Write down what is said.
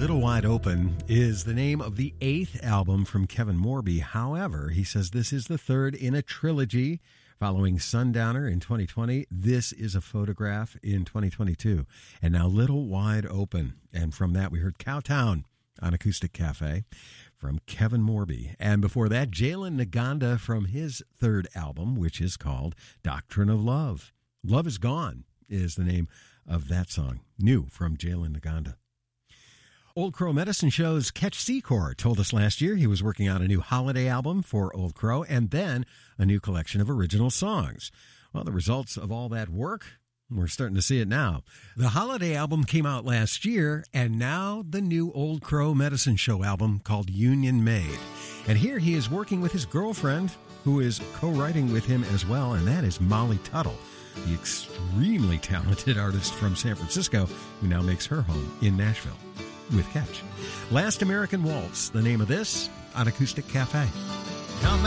Little Wide Open is the name of the 8th album from Kevin Morby. However, he says this is the 3rd in a trilogy. Following Sundowner in 2020, This Is a Photograph in 2022. And now Little Wide Open. And from that, we heard Cowtown on Acoustic Cafe from Kevin Morby. And before that, Jalen Naganda from his 3rd album, which is called Doctrine of Love. Love Is Gone is the name of that song. New from Jalen Naganda. Old Crow Medicine Show's Ketch Secor told us last year he was working on a new holiday album for Old Crow and then a new collection of original songs. Well, the results of all that work, we're starting to see it now. The holiday album came out last year, and now the new Old Crow Medicine Show album called Union Made. And here he is working with his girlfriend, who is co-writing with him as well, and that is Molly Tuttle, the extremely talented artist from San Francisco who now makes her home in Nashville with Ketch. Last American Waltz, the name of this, on Acoustic Cafe.